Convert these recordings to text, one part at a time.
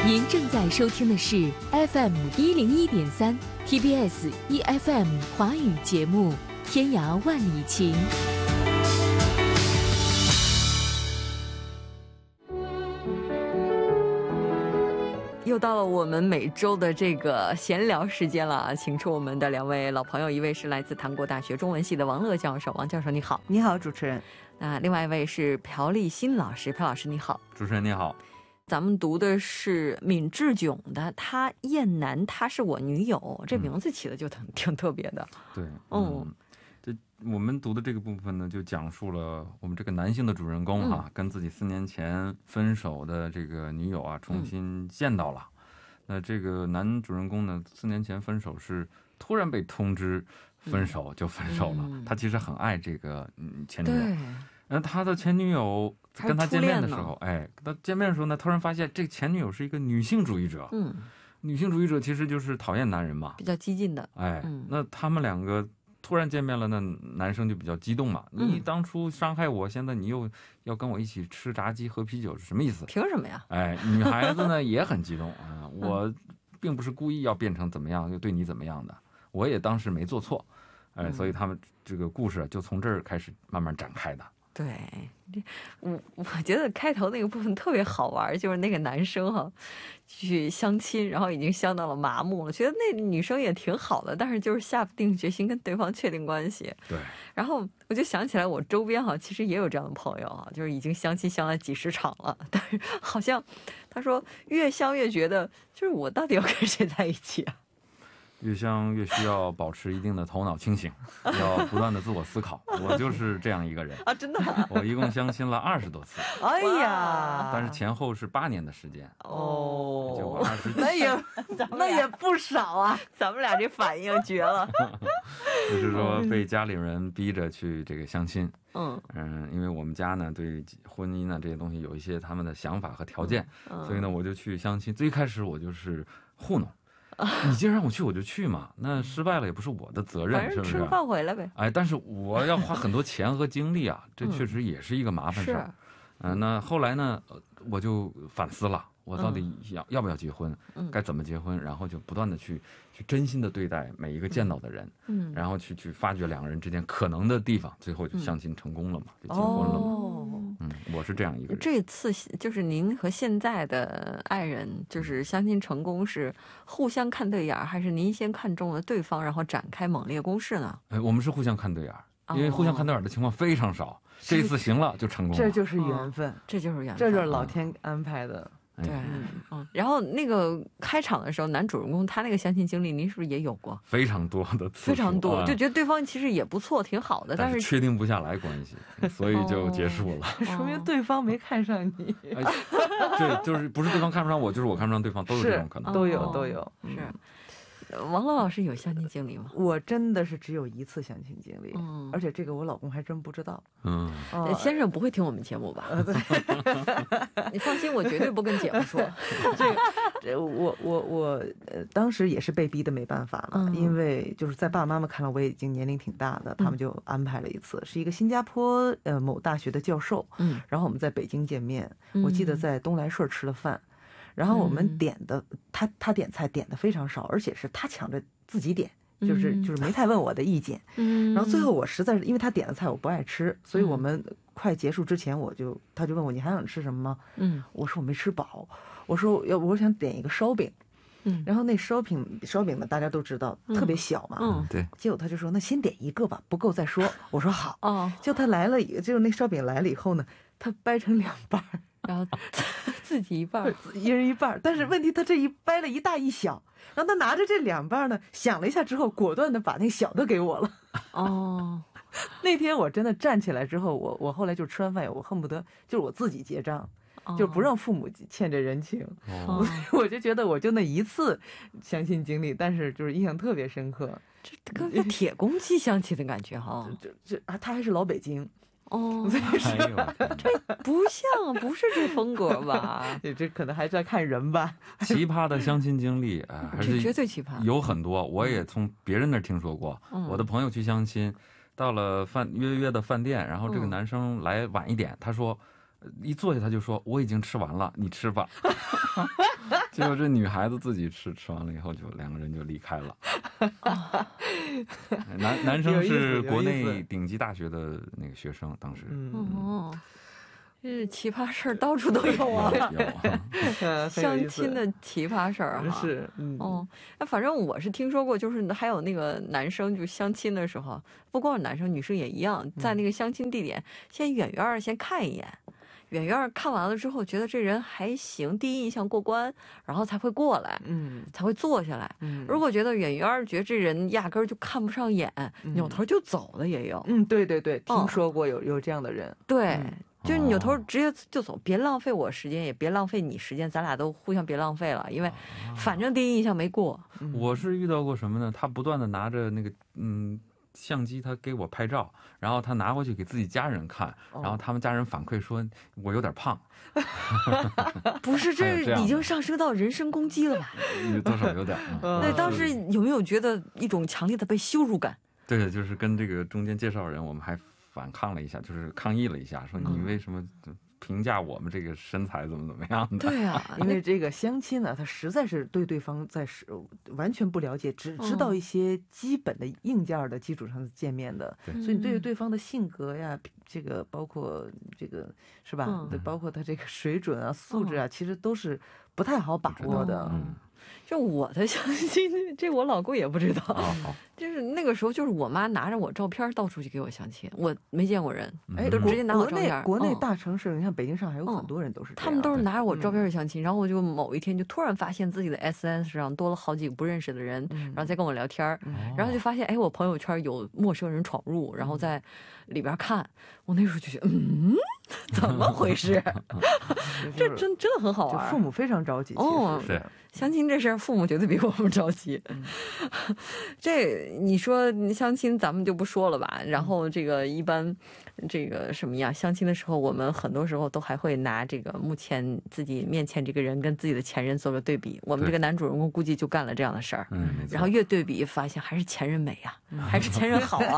您正在收听的是 FM101.3 TBS EFM 华语节目《天涯万里情》。又到了我们每周的这个闲聊时间了，请出我们的两位老朋友，一位是来自韩国大学中文系的王乐教授，王教授你好。 你好，主持人。 那另外一位是朴立新老师，朴老师你好。 主持人你好。 咱们读的是闵志炯的《他燕南她是我女友》，这名字起的就挺特别的。 对，我们读的这个部分呢，就讲述了我们这个男性的主人公跟自己4年前分手的这个女友啊重新见到了。那这个男主人公呢，4年前分手是突然被通知分手就分手了。他其实很爱这个前女友。那他的前女友跟他见面的时候，跟他见面的时候呢，突然发现这前女友是一个女性主义者。女性主义者其实就是讨厌男人嘛， 比较激进的。 那他们两个突然见面了，那男生就比较激动嘛。你当初伤害我，现在你又要跟我一起吃炸鸡喝啤酒，是什么意思？ 凭什么呀？ 女孩子呢也很激动啊，我并不是故意要变成怎么样，就对你怎么样的，我也当时没做错。所以他们这个故事就从这儿开始慢慢展开的。 对，我觉得开头那个部分特别好玩，就是那个男生去相亲，然后已经相到了麻木了，觉得那女生也挺好的，但是就是下不定决心跟对方确定关系。 对， 然后我就想起来我周边其实也有这样的朋友就是已经相亲相了几十场了，但是好像他说越相越觉得就是我到底要跟谁在一起啊？ 越相越需要保持一定的头脑清醒，要不断的自我思考。我就是这样一个人啊，真的。 我一共相亲了20多次。 哎呀， 但是前后是8年的时间。就那也不少啊。咱们俩这反应绝了。 就是说被家里人逼着去这个相亲。因为我们家呢对婚姻呢这些东西有一些他们的想法和条件，所以呢我就去相亲。最开始我就是糊弄。你既然让我去我就去嘛，那失败了也不是我的责任，是不是？吃饭回来呗。 但是我要花很多钱和精力啊，这确实也是一个麻烦事儿。那后来呢，我就反思了，我到底要不要结婚，该怎么结婚，然后就不断的去真心的对待每一个见到的人，然后去发掘2个人之间可能的地方，最后就相亲成功了嘛，就结婚了嘛。我是这样一个人。这次就是您和现在的爱人就是相亲成功是互相看对眼，还是您先看中了对方然后展开猛烈攻势呢？ 我们是互相看对眼，因为互相看对眼的情况非常少，这一次行了就成功了。 这就是缘分， 这就是缘分， 这就是老天安排的。 对，然后那个开场的时候，男主人公他那个相亲经历，您是不是也有过？ 非常多的次数， 非常多，就觉得对方其实也不错，挺好的，但是确定不下来关系，所以就结束了。 说明对方没看上你。 对，就是不是对方看不上我，就是我看不上对方，都有这种可能。 都有。 是。王乐老师有相亲经历吗？ 我真的是只有1次相亲经历，而且这个我老公还真不知道。 先生不会听我们节目吧？对，你放心，我绝对不跟姐夫说。 我当时也是被逼的没办法了，因为就是在爸爸妈妈看来我已经年龄挺大的，他们就安排了一次，是一个新加坡某大学的教授，然后我们在北京见面，我记得在东来顺吃了饭。然后我们点的，他点菜点的非常少，而且是他抢着自己点，就是没太问我的意见。然后最后我实在是因为他点的菜我不爱吃，所以我们快结束之前他就问我你还想吃什么吗？我说我没吃饱，我说我想点一个烧饼。然后那烧饼呢大家都知道特别小嘛， 对。 结果他就说那先点一个吧，不够再说。我说好。就他来了，就是那烧饼来了以后呢，他掰成2半。 然后自己一半， 一人一半。但是问题他这一掰了一大一小，然后他拿着这2半呢，想了一下之后，果断的把那小的给我了。那天我真的站起来之后，我后来就吃完饭我恨不得就是我自己结账，就不让父母欠这人情。我就觉得我就那1次相亲经历，但是就是印象特别深刻。 这跟个铁公鸡相亲的感觉他还是老北京。 这不像，不是这风格吧？ 这可能还是要看人吧。 奇葩的相亲经历还是绝对奇葩， 有很多。我也从别人那儿听说过。我的朋友去相亲，到了约的饭店，然后这个男生来晚一点，他说一坐下他就说我已经吃完了，你吃吧。结果这女孩子自己吃完了以后，就2个人就离开了。男生是国内顶级大学的那个学生，当时。 这奇葩事儿到处都有啊， 有相亲的奇葩事儿哈。 是， 反正我是听说过，就是还有那个男生就相亲的时候，不光是男生，女生也一样，在那个相亲地点先远远先看一眼。远远看完了之后，觉得这人还行，第一印象过关，然后才会过来，才会坐下来。如果觉得远远觉得这人压根儿就看不上眼，扭头就走的也有。 对对对，听说过有这样的人。 对，就是扭头直接就走，别浪费我时间，也别浪费你时间，咱俩都互相别浪费了，因为反正第一印象没过。 我是遇到过什么呢？他不断的拿着那个相机，他给我拍照，然后他拿回去给自己家人看，然后他们家人反馈说我有点胖。 不是，这已经上升到人身攻击了吧？ 多少有点。 那当时有没有觉得一种强烈的被羞辱感？ 对，就是跟这个中间介绍人，我们还反抗了一下，就是抗议了一下，说你为什么评价我们这个身材怎么样的？ 对啊， 因为这个相亲呢，他实在是对对方完全不了解，只知道一些基本的硬件的基础上见面的，所以对对方的性格呀，这个包括这个是吧？包括他这个水准啊、素质啊，其实都是不太好把握的。 就我的相亲，这我老公也不知道。就是那个时候，就是我妈拿着我照片到处去给我相亲，我没见过人，都直接拿我照片。 国内大城市，你看北京、上海有很多人都是这样， 他们都是拿着我照片去相亲。然后我就某一天就突然发现自己的 SNS 上多了好几个不认识的人，然后再跟我聊天，然后就发现我朋友圈有陌生人闯入，然后在里边看。我那时候就觉得，怎么回事？这真的很好玩。 父母非常着急。 是相亲这事儿，父母绝对比我们着急。这你说相亲，咱们就不说了吧。然后这个一般，这个什么呀？相亲的时候，我们很多时候都还会拿这个目前自己面前这个人跟自己的前任做个对比。我们这个男主人公估计就干了这样的事儿。然后越对比，发现还是前任美呀，还是前任好啊。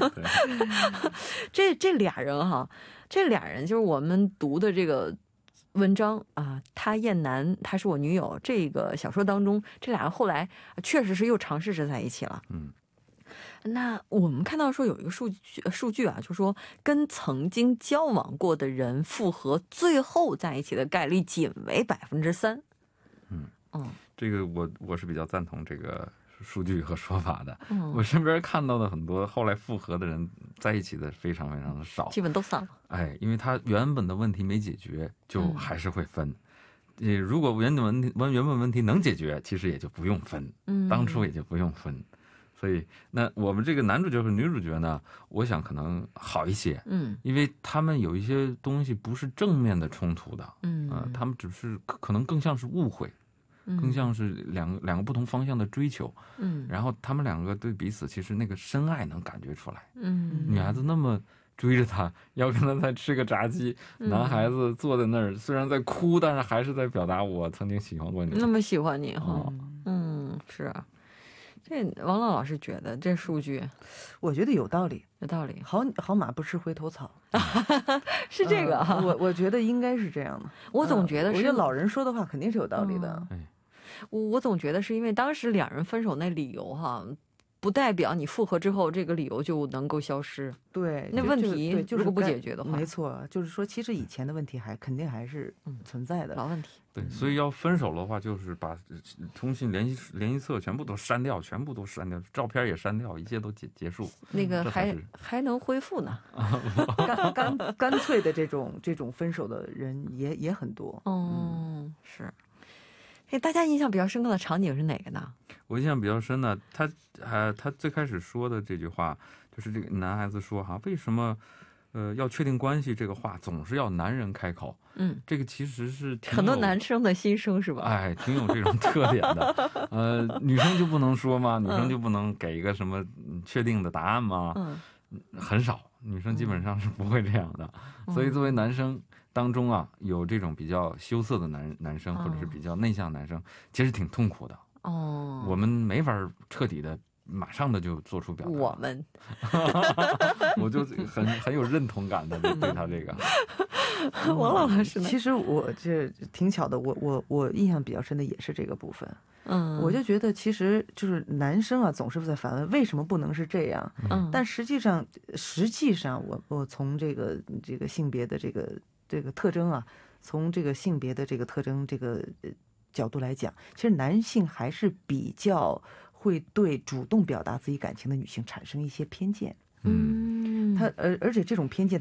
这俩人哈，这俩人就是我们读的这个文章啊，他厌男，他是我女友。这个小说当中，这俩人后来确实是又尝试着在一起了。那我们看到说有一个数据啊，就说跟曾经交往过的人复合，最后在一起的概率仅为3%。 这个我是比较赞同这个数据和说法的。我身边看到的很多后来复合的人在一起的非常非常的少， 基本都散了。 因为他原本的问题没解决，就还是会分。如果原本问题能解决，其实也就不用分，当初也就不用分。所以那我们这个男主角和女主角呢，我想可能好一些，因为他们有一些东西不是正面的冲突的，他们只是可能更像是误会。更像是两个不同方向的追求，然后他们两个对彼此其实那个深爱能感觉出来，女孩子那么追着他，要跟他再吃个炸鸡，男孩子坐在那儿虽然在哭，但是还是在表达我曾经喜欢过你， 那么喜欢你哈，是啊。这王乐老师觉得这数据， 我觉得有道理， 有道理。 好马不吃回头草， 是这个哈。 我觉得应该是这样的。 我总觉得是， 我觉得老人说的话肯定是有道理的。 我总觉得是因为当时两人分手那理由哈，不代表你复合之后这个理由就能够消失。 对， 那问题如果不解决的话， 没错，就是说其实以前的问题肯定还是存在的， 老问题。 对，所以要分手的话，就是把通信联系册全部都删掉，照片也删掉，一切都结束。 那个还能恢复呢。 干脆的这种分手的人也很多。 是。大家印象比较深刻的场景是哪个呢？ 我印象比较深的，他最开始说的这句话，就是这个男孩子说为什么要确定关系这个话总是要男人开口？这个其实是很多男生的心声是吧？ 挺有这种特点的。女生就不能说吗？女生就不能给一个什么确定的答案吗？很少，女生基本上是不会这样的。所以作为男生当中啊，有这种比较羞涩的男生，或者是比较内向的男生，其实挺痛苦的。我们没法彻底的马上的就做出表达。 我们， 我就很有认同感的对他这个。 王老师呢？ 其实我这挺巧的，我印象比较深的也是这个部分。我就觉得其实就是男生啊，总是在反问为什么不能是这样。但实际上我从这个性别的这个特征啊，从这个性别的这个特征这个角度来讲，其实男性还是比较会对主动表达自己感情的女性产生一些偏见。而且这种偏见